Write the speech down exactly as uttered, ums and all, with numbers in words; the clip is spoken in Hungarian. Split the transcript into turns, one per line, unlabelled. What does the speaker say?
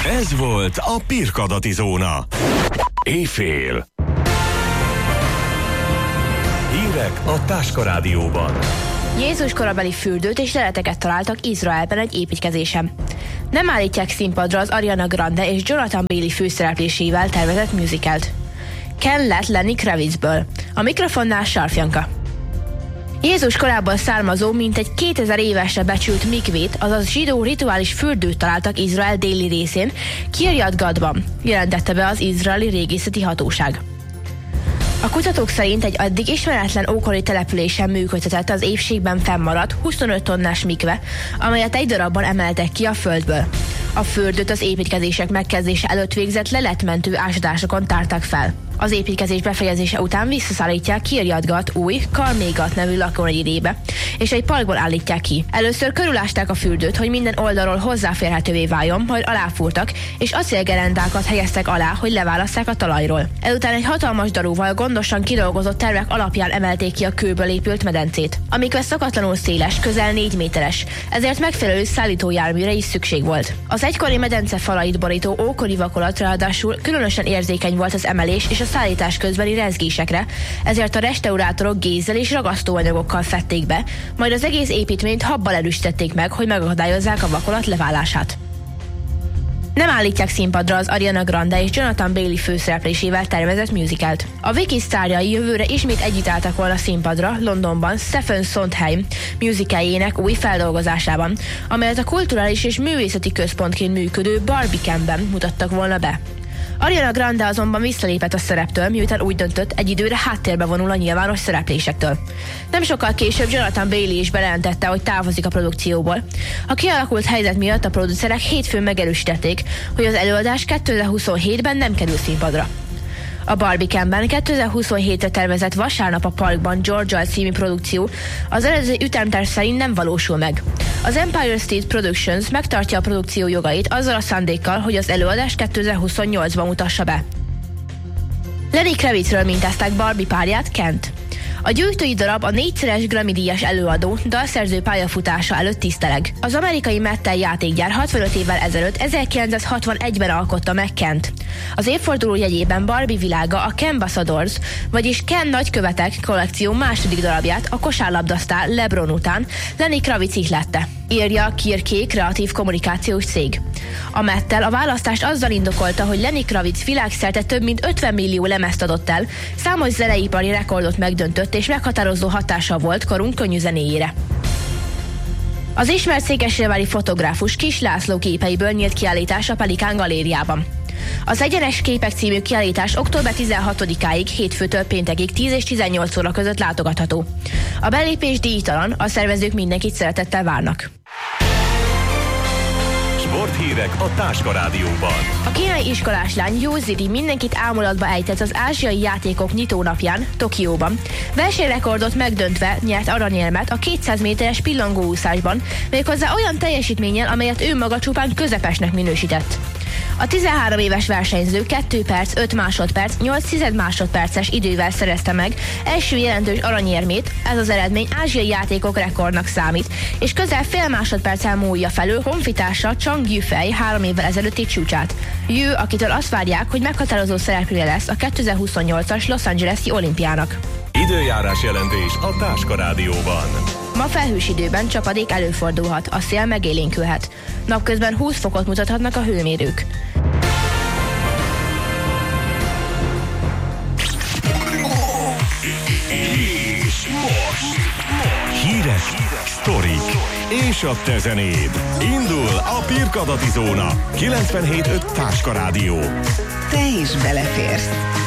Ez volt a Pirkadati Zóna. Éjfél. Hírek a Táska Rádióban.
Jézus korabeli fürdőt és leleteket találtak Izraelben egy építkezésen. Nem állítják színpadra az Ariana Grande és Jonathan Bailey főszereplésével tervezett musicalt. Ken lett Lenny Kravitzből. A mikrofonnál Sarfjanka. Jézus korábban származó, mintegy kétezer évesre becsült mikvét, azaz zsidó rituális fürdőt találtak Izrael déli részén, Kiryat Gatban, jelentette be az izraeli régészeti hatóság. A kutatók szerint egy addig ismeretlen ókori településen működtetett az épségben fennmaradt huszonöt tonnás mikve, amelyet egy darabban emeltek ki a földből. A fürdőt az építkezések megkezdése előtt végzett leletmentő ásatásokon tárták fel. Az építkezés befejezése után visszaszállítják Kiryat Gat új, Karmé Gat nevű lakónegyedébe, és egy parkban állítják ki. Először körülásták a fürdőt, hogy minden oldalról hozzáférhetővé váljon, majd aláfúrtak, és acélgerendákat helyeztek alá, hogy leválasszák a talajról. Ezután egy hatalmas darúval gondosan kidolgozott tervek alapján emelték ki a kőből épült medencét. A mikve szokatlanul széles, közel négy méteres, ezért megfelelő szállítójárműre is szükség volt. Az egykori medence falait borító ókori vakolat ráadásul különösen érzékeny volt az emelés és a szállítás közbeni rezgésekre, ezért a restaurátorok gézzel és ragasztóanyagokkal fedték be, majd az egész építményt habbal erősítették meg, hogy megakadályozzák a vakolat leválását. Nem állítják színpadra az Ariana Grande és Jonathan Bailey főszereplésével tervezett musicalt. A Viki sztárjai jövőre ismét együtt álltak volna színpadra Londonban Stephen Sondheim musicaljének új feldolgozásában, amelyet a kulturális és művészeti központként működő Barbicanben mutattak volna be. Ariana Grande azonban visszalépett a szereptől, miután úgy döntött, egy időre háttérbe vonul a nyilvános szereplésektől. Nem sokkal később Jonathan Bailey is bejelentette, hogy távozik a produkcióból. A kialakult helyzet miatt a producerek hétfőn megerősítették, hogy az előadás kétezer-huszonhétben nem kerül színpadra. A Barbicanben kétezer-huszonhétre tervezett Vasárnap a Parkban Georgia című produkció az eredeti ütemterv szerint nem valósul meg. Az Empire State Productions megtartja a produkció jogait azzal a szándékkal, hogy az előadást kétezer-huszonnyolcban mutassa be. Lenny Kravitzről mintázták Barbie párját, Kent. A gyűjtői darab a négyszeres Grammy-díjas előadó dalszerző pályafutása előtt tiszteleg. Az amerikai Mattel játékgyár hatvanöt évvel ezelőtt ezerkilencszázhatvanegyben alkotta meg Kent. Az évforduló jegyében Barbie világa a Kenbassadors, vagyis Ken nagykövetek kollekció második darabját a kosárlabdasztár LeBron után Lenny Kravitz ihlette, írja a Kirké kreatív kommunikációs cég. A Mattel a választást azzal indokolta, hogy Lenny Kravitz világszerte több mint ötven millió lemezt adott el, számos zeneipari rekordot megdöntött és meghatározó hatása volt korunk könnyű zenéjére. Az ismert székesfehérvári fotográfus Kis László képeiből nyílt kiállítás a Pelikán galériában. Az Egyenes Képek című kiállítás október tizenhatodikáig, hétfőtől péntekig tíz és tizennyolc óra között látogatható. A belépés díjtalan, a szervezők mindenkit szeretettel várnak.
Sporthírek a Táska Rádióban.
A kínai iskolás lány Yu Zidi mindenkit ámulatba ejtett az ázsiai játékok nyitónapján, Tokióban. Versenyrekordot megdöntve nyert aranyérmet a kétszáz méteres pillangóúszásban, méghozzá olyan teljesítménnyel, amelyet ő maga csupán közepesnek minősített. A tizenhárom éves versenyző két perc öt másodperc nyolc tized másodperces idővel szerezte meg első jelentős aranyérmét, ez az eredmény ázsiai játékok rekordnak számít, és közel fél másodperccel múlja felül honfitársa Chang Yufei három évvel ezelőtti csúcsát. Yu, akitől azt várják, hogy meghatározó szereplője lesz a kétezer-huszonnyolcas Los Angeles-i olimpiának.
Időjárás jelentés a Táska Rádióban.
Ma felhős időben csapadék előfordulhat, a szél megélénkülhet. Napközben húsz fokot mutathatnak a hőmérők.
És most, most hírek, sztorik és a te zenéd. Indul a Pirkadati Zóna. kilencvenhét öt Táska Rádió.
Te is beleférsz.